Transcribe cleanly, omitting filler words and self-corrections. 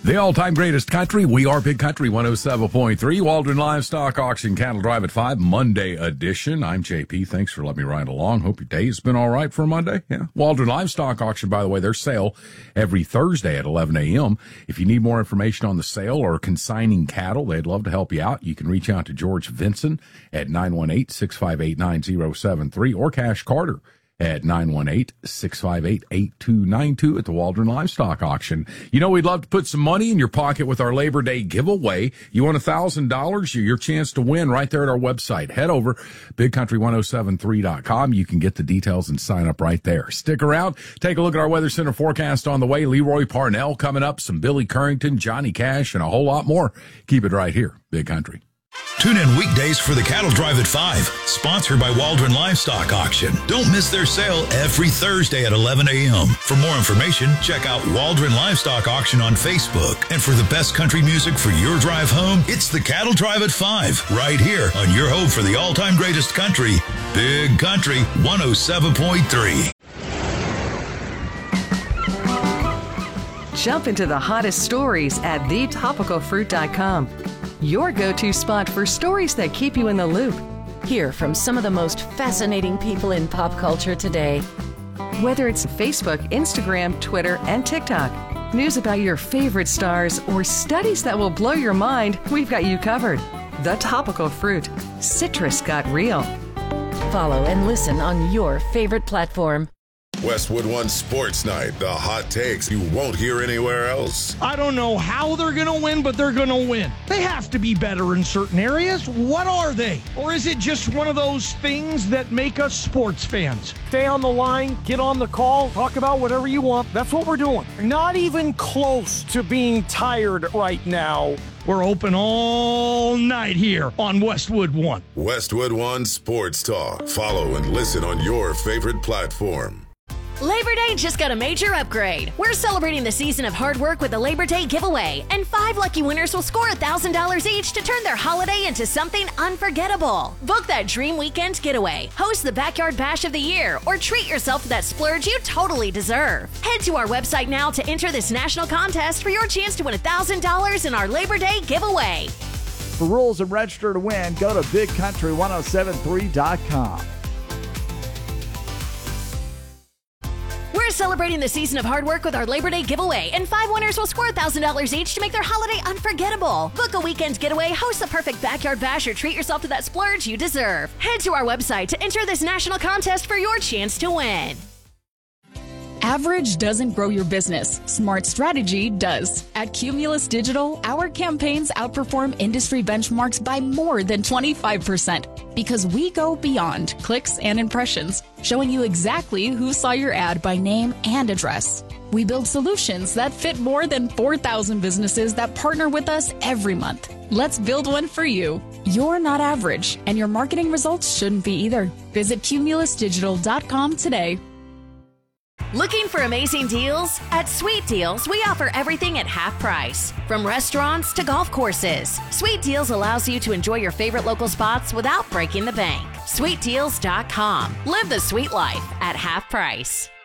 The all-time greatest country. We are Big Country 107.3. Waldron Livestock Auction Cattle Drive at 5, Monday edition. I'm JP. Thanks for letting me ride along. Hope your day's been all right for a Monday. Yeah. Waldron Livestock Auction, by the way, their sale every Thursday at 11 a.m. If you need more information on the sale or consigning cattle, they'd love to help you out. You can reach out to George Vinson at 918-658-9073 or Cash Carter at 918-658-8292 at the Waldron Livestock Auction. You know, we'd love to put some money in your pocket with our Labor Day giveaway. You want $1,000? Your chance to win right there at our website. Head over, bigcountry1073.com. You can get the details and sign up right there. Stick around. Take a look at our Weather Center forecast on the way. Leroy Parnell coming up, some Billy Currington, Johnny Cash, and a whole lot more. Keep it right here, Big Country. Tune in weekdays for the Cattle Drive at 5, sponsored by Waldron Livestock Auction. Don't miss their sale every Thursday at 11 a.m. For more information, check out Waldron Livestock Auction on Facebook. And for the best country music for your drive home, it's the Cattle Drive at 5, right here on your home for the all-time greatest country, Big Country 107.3. Jump into the hottest stories at thetopicalfruit.com. Your go-to spot for stories that keep you in the loop. Hear from some of the most fascinating people in pop culture today. Whether it's Facebook, Instagram, Twitter, and TikTok, news about your favorite stars, or studies that will blow your mind, we've got you covered. The Topical Fruit. Citrus got real. Follow and listen on your favorite platform. Westwood One Sports Night, the hot takes you won't hear anywhere else. I don't know how they're going to win, but they're going to win. They have to be better in certain areas. What are they? Or is it just one of those things that make us sports fans? Stay on the line, get on the call, talk about whatever you want. That's what we're doing. Not even close to being tired right now. We're open all night here on Westwood One. Westwood One Sports Talk. Follow and listen on your favorite platform. Labor Day just got a major upgrade. We're celebrating the season of hard work with the Labor Day giveaway, and 5 lucky winners will score $1,000 each to turn their holiday into something unforgettable. Book that dream weekend getaway, host the Backyard Bash of the Year, or treat yourself to that splurge you totally deserve. Head to our website now to enter this national contest for your chance to win $1,000 in our Labor Day giveaway. For rules and register to win, go to bigcountry1073.com. We're celebrating the season of hard work with our Labor Day giveaway, and 5 winners will score $1,000 each to make their holiday unforgettable. Book a weekend getaway, host the perfect backyard bash, or treat yourself to that splurge you deserve. Head to our website to enter this national contest for your chance to win. Average doesn't grow your business. Smart strategy does. At Cumulus Digital, our campaigns outperform industry benchmarks by more than 25% because we go beyond clicks and impressions, showing you exactly who saw your ad by name and address. We build solutions that fit more than 4,000 businesses that partner with us every month. Let's build one for you. You're not average, and your marketing results shouldn't be either. Visit cumulusdigital.com today. Looking for amazing deals? At Sweet Deals, we offer everything at half price. From restaurants to golf courses, Sweet Deals allows you to enjoy your favorite local spots without breaking the bank. SweetDeals.com. Live the sweet life at half price.